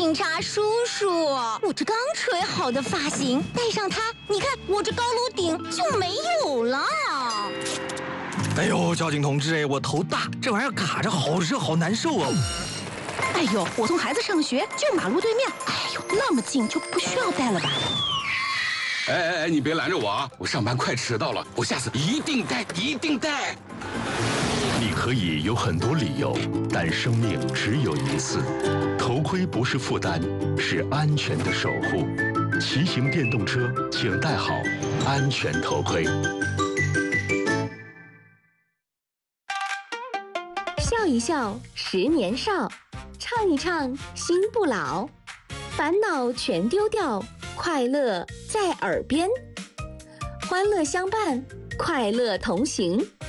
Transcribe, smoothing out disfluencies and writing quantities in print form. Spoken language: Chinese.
警察叔叔，我这刚吹好的发型，戴上它，你看我这高颅顶就没有了。 哎呦，交警同志，我头大，这玩意儿卡着好热好难受啊。 哎呦，我送孩子上学就马路对面，哎呦，那么近就不需要戴了吧？ 哎，你别拦着我啊！我上班快迟到了，我下次一定戴，一定戴。 你可以有很多理由，但生命只有一次。头盔不是负担，是安全的守护。骑行电动车，请戴好安全头盔。 笑一笑，10年少；唱一唱，心不老。烦恼全丢掉，快乐在耳边。欢乐相伴，快乐同行。